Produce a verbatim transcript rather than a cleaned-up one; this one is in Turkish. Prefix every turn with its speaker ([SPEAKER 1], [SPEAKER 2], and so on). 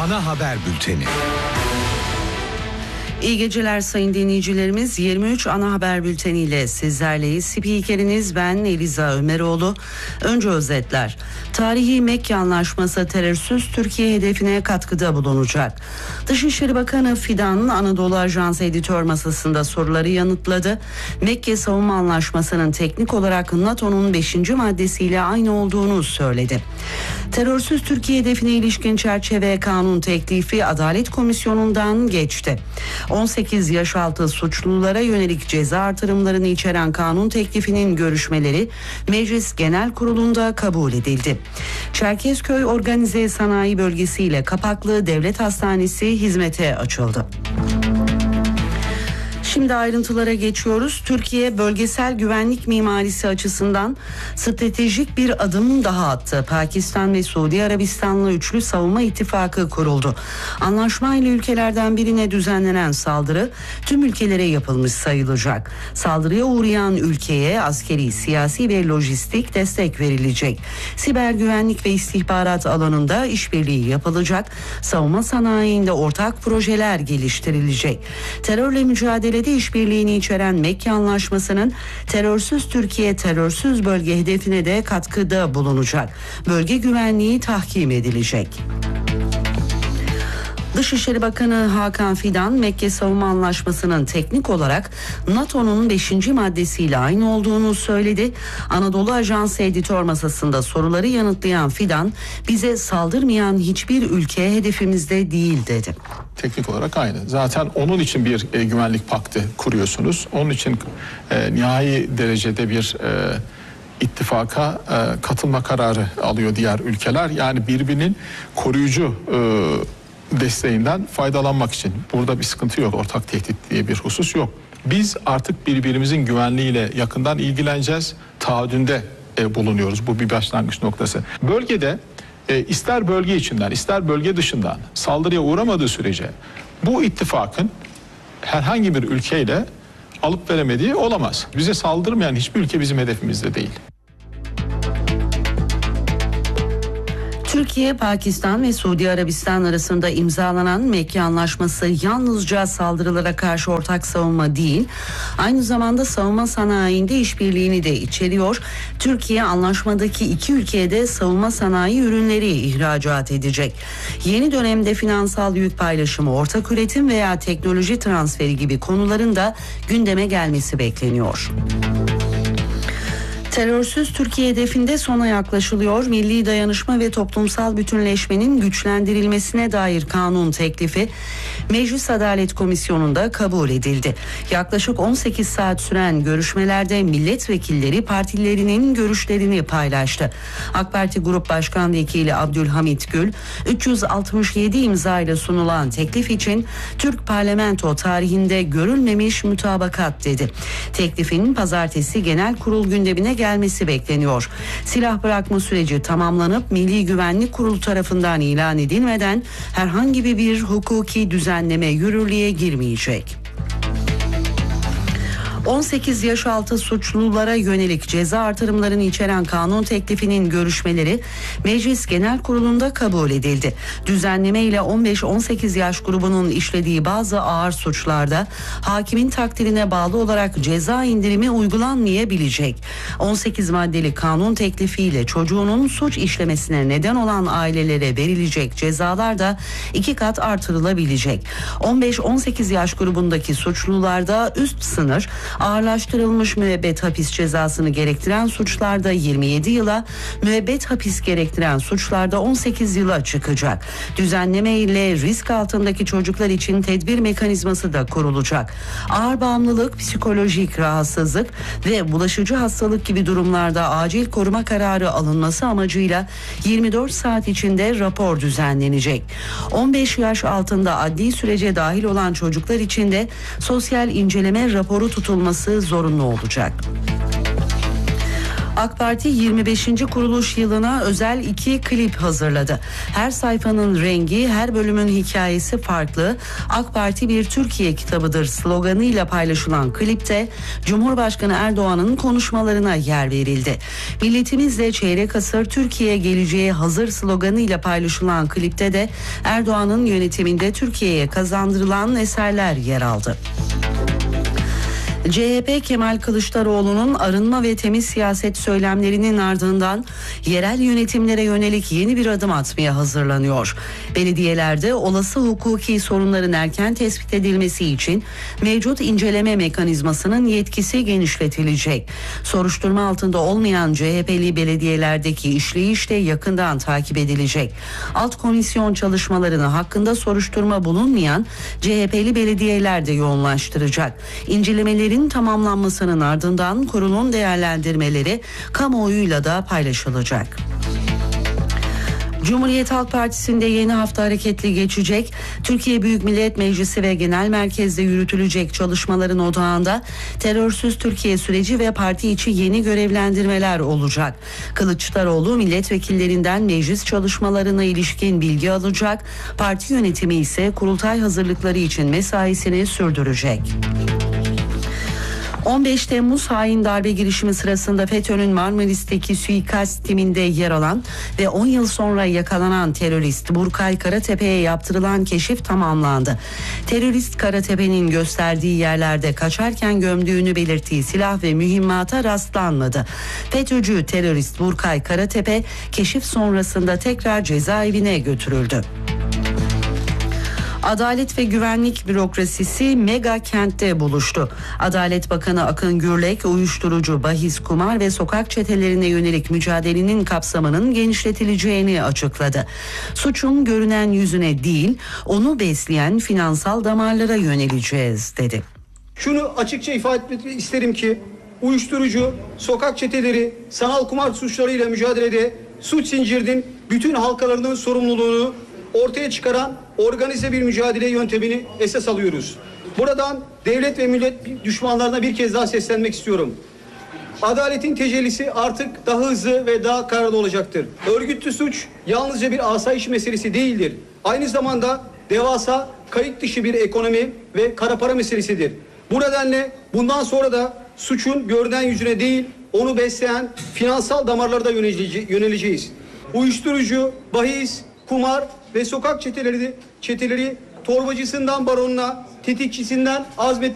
[SPEAKER 1] Ana haber bülteni.
[SPEAKER 2] İyi geceler sayın dinleyicilerimiz. yirmi üç ana haber bülteniyle sizlerleyiz. Spikeriniz ben Eliza Ömeroğlu. Önce özetler. Tarihi Mekke Anlaşması terörsüz Türkiye hedefine katkıda bulunacak. Dışişleri Bakanı Fidan Anadolu Ajansı editör masasında soruları yanıtladı. Mekke Savunma Anlaşması'nın teknik olarak NATO'nun beşinci maddesiyle aynı olduğunu söyledi. Terörsüz Türkiye hedefine ilişkin çerçeve kanun teklifi Adalet Komisyonu'ndan geçti. on sekiz yaş altı suçlulara yönelik ceza artırımlarını içeren kanun teklifinin görüşmeleri Meclis Genel Kurulu'nda kabul edildi. Çerkezköy Organize Sanayi Bölgesi ile Kapaklı Devlet Hastanesi hizmete açıldı. Şimdi ayrıntılara geçiyoruz. Türkiye bölgesel güvenlik mimarisi açısından stratejik bir adım daha attı. Pakistan ve Suudi Arabistan'la üçlü savunma ittifakı kuruldu. Anlaşmayla ülkelerden birine düzenlenen saldırı tüm ülkelere yapılmış sayılacak. Saldırıya uğrayan ülkeye askeri, siyasi ve lojistik destek verilecek. Siber güvenlik ve istihbarat alanında işbirliği yapılacak. Savunma sanayinde ortak projeler geliştirilecek. Terörle mücadelede işbirliğini içeren Mekke Anlaşması'nın terörsüz Türkiye, terörsüz bölge hedefine de katkıda bulunacak. Bölge güvenliği tahkim edilecek. Dışişleri Bakanı Hakan Fidan, Mekke Savunma Anlaşması'nın teknik olarak NATO'nun beşinci maddesiyle aynı olduğunu söyledi. Anadolu Ajansı editör masasında soruları yanıtlayan Fidan, bize saldırmayan hiçbir ülke hedefimizde değil dedi.
[SPEAKER 3] Teknik olarak aynı. Zaten onun için bir e, güvenlik paktı kuruyorsunuz. Onun için e, nihai derecede bir e, ittifaka e, katılma kararı alıyor diğer ülkeler. Yani birbirinin koruyucu e, desteğinden faydalanmak için. Burada bir sıkıntı yok. Ortak tehdit diye bir husus yok. Biz artık birbirimizin güvenliğiyle yakından ilgileneceğiz. Taahhüdünde e, bulunuyoruz. Bu bir başlangıç noktası. Bölgede e, ister bölge içinden ister bölge dışından saldırıya uğramadığı sürece bu ittifakın herhangi bir ülkeyle alıp veremediği olamaz. Bize saldırmayan hiçbir ülke bizim hedefimizde değil.
[SPEAKER 2] Türkiye, Pakistan ve Suudi Arabistan arasında imzalanan Mekke Anlaşması yalnızca saldırılara karşı ortak savunma değil, aynı zamanda savunma sanayinde işbirliğini de içeriyor. Türkiye anlaşmadaki iki ülkeye de savunma sanayi ürünleri ihracat edecek. Yeni dönemde finansal yük paylaşımı, ortak üretim veya teknoloji transferi gibi konuların da gündeme gelmesi bekleniyor. Terörsüz Türkiye hedefinde sona yaklaşılıyor. Milli dayanışma ve toplumsal bütünleşmenin güçlendirilmesine dair kanun teklifi Meclis Adalet Komisyonu'nda kabul edildi. Yaklaşık on sekiz saat süren görüşmelerde milletvekilleri partilerinin görüşlerini paylaştı. AK Parti Grup Başkan Vekili Abdülhamit Gül, üç yüz altmış yedi imza ile sunulan teklif için Türk parlamento tarihinde görülmemiş mutabakat dedi. Teklifin pazartesi genel kurul gündemine geldi. gelmesi bekleniyor. Silah bırakma süreci tamamlanıp Milli Güvenlik Kurulu tarafından ilan edilmeden herhangi bir hukuki düzenleme yürürlüğe girmeyecek. on sekiz yaş altı suçlulara yönelik ceza artırımlarını içeren kanun teklifinin görüşmeleri Meclis Genel Kurulu'nda kabul edildi. Düzenleme ile on beş on sekiz yaş grubunun işlediği bazı ağır suçlarda hakimin takdirine bağlı olarak ceza indirimi uygulanmayabilecek. on sekiz maddeli kanun teklifiyle çocuğunun suç işlemesine neden olan ailelere verilecek cezalar da iki kat artırılabilecek. on beş on sekiz yaş grubundaki suçlularda üst sınır ağırlaştırılmış müebbet hapis cezasını gerektiren suçlarda yirmi yedi yıla, müebbet hapis gerektiren suçlarda on sekiz yıla çıkacak. Düzenleme ile risk altındaki çocuklar için tedbir mekanizması da kurulacak. Ağır bağımlılık, psikolojik rahatsızlık ve bulaşıcı hastalık gibi durumlarda acil koruma kararı alınması amacıyla yirmi dört saat içinde rapor düzenlenecek. on beş yaş altında adli sürece dahil olan çocuklar için de sosyal inceleme raporu tutulması zorunlu olacak. AK Parti yirmi beşinci kuruluş yılına özel iki klip hazırladı. Her sayfanın rengi, her bölümün hikayesi farklı. AK Parti bir Türkiye kitabıdır sloganıyla paylaşılan klipte Cumhurbaşkanı Erdoğan'ın konuşmalarına yer verildi. Milletimizle çeyrek asır Türkiye geleceğe hazır sloganıyla paylaşılan klipte de Erdoğan'ın yönetiminde Türkiye'ye kazandırılan eserler yer aldı. C H P Kemal Kılıçdaroğlu'nun arınma ve temiz siyaset söylemlerinin ardından yerel yönetimlere yönelik yeni bir adım atmaya hazırlanıyor. Belediyelerde olası hukuki sorunların erken tespit edilmesi için mevcut inceleme mekanizmasının yetkisi genişletilecek. Soruşturma altında olmayan C H P'li belediyelerdeki işleyiş de yakından takip edilecek. Alt komisyon çalışmalarını hakkında soruşturma bulunmayan C H P'li belediyeler de yoğunlaştıracak. İncelemelerin tamamlanmasının ardından kurulun değerlendirmeleri kamuoyuyla da paylaşılacak. Cumhuriyet Halk Partisi'nde yeni hafta hareketli geçecek. Türkiye Büyük Millet Meclisi ve Genel Merkez'de yürütülecek çalışmaların odağında terörsüz Türkiye süreci ve parti içi yeni görevlendirmeler olacak. Kılıçdaroğlu milletvekillerinden meclis çalışmalarına ilişkin bilgi alacak. Parti yönetimi ise kurultay hazırlıkları için mesaisini sürdürecek. on beş Temmuz hain darbe girişimi sırasında FETÖ'nün Marmaris'teki suikast timinde yer alan ve on yıl sonra yakalanan terörist Burkay Karatepe'ye yaptırılan keşif tamamlandı. Terörist Karatepe'nin gösterdiği yerlerde kaçarken gömdüğünü belirttiği silah ve mühimmata rastlanmadı. FETÖ'cü terörist Burkay Karatepe keşif sonrasında tekrar cezaevine götürüldü. Adalet ve Güvenlik Bürokrasisi mega kentte buluştu. Adalet Bakanı Akın Gürlek, uyuşturucu, bahis, kumar ve sokak çetelerine yönelik mücadelenin kapsamının genişletileceğini açıkladı. Suçun görünen yüzüne değil, onu besleyen finansal damarlara yöneleceğiz dedi.
[SPEAKER 1] Şunu açıkça ifade etmek isterim ki uyuşturucu, sokak çeteleri, sanal kumar suçlarıyla mücadelede suç zincirinin bütün halkalarının sorumluluğunu ortaya çıkaran organize bir mücadele yöntemini esas alıyoruz. Buradan devlet ve millet düşmanlarına bir kez daha seslenmek istiyorum. Adaletin tecellisi artık daha hızlı ve daha kararlı olacaktır. Örgütlü suç yalnızca bir asayiş meselesi değildir. Aynı zamanda devasa kayıt dışı bir ekonomi ve kara para meselesidir. Bu nedenle bundan sonra da suçun görünen yüzüne değil, onu besleyen finansal damarlara da yöneleceğiz. Uyuşturucu, bahis, kumar ve sokak çeteleri, çeteleri torbacısından baronuna, tetikçisinden azmet